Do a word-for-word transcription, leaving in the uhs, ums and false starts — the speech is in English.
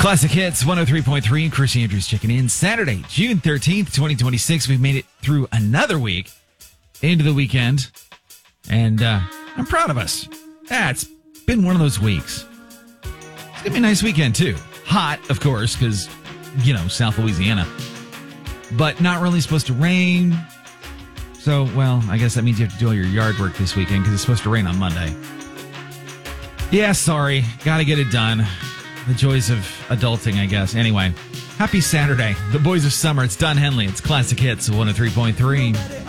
Classic Hits one oh three point three. Chris Andrews checking in. Saturday, June thirteenth, twenty twenty-six. We've made it through another week into the weekend. And uh, I'm proud of us. Yeah, it's been one of those weeks. It's going to be a nice weekend, too. Hot, of course, because, you know, South Louisiana. But not really supposed to rain. So, well, I guess that means you have to do all your yard work this weekend because it's supposed to rain on Monday. Yeah, sorry. Got to get it done. The joys of adulting, I guess. Anyway, happy Saturday. The Boys of Summer. It's Don Henley. It's Classic Hits one oh three point three.